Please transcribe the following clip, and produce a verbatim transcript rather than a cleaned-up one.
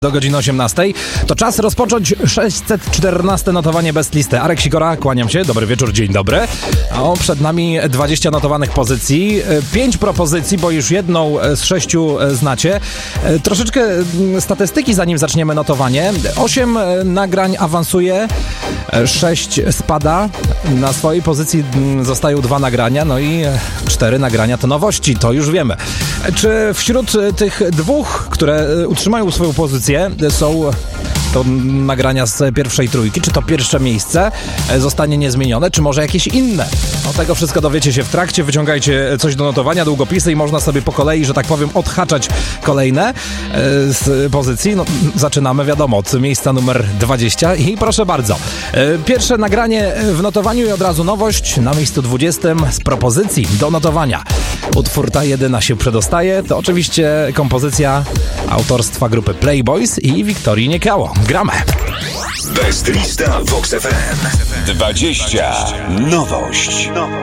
Do godziny osiemnastej. To czas rozpocząć sześćset czternaste notowanie Best Listy. Arek Sikora, kłaniam się. Dobry wieczór, dzień dobry. O, przed nami dwadzieścia notowanych pozycji. Pięć propozycji, bo już jedną z sześciu znacie. Troszeczkę statystyki, zanim zaczniemy notowanie. Osiem nagrań awansuje, sześć spada. Na swojej pozycji zostają dwa nagrania, no i cztery nagrania to nowości, to już wiemy. Czy wśród tych dwóch, które utrzymają swoją pozycję, są to nagrania z pierwszej trójki, czy to pierwsze miejsce zostanie niezmienione, czy może jakieś inne? O tego wszystko dowiecie się w trakcie, wyciągajcie coś do notowania, długopisy i można sobie po kolei, że tak powiem, odhaczać kolejne z pozycji. No, zaczynamy, wiadomo, od miejsca numer dwadzieścia i proszę bardzo. Pierwsze nagranie w notowaniu i od razu nowość na miejscu dwudziestym z propozycji do notowania. Utwór Ta Jedyna się przedostaje, to oczywiście kompozycja autorstwa grupy Playboys i Wiktorii Niekało. Gramy. Best Lista Vox F M. dwadzieścia. Nowość.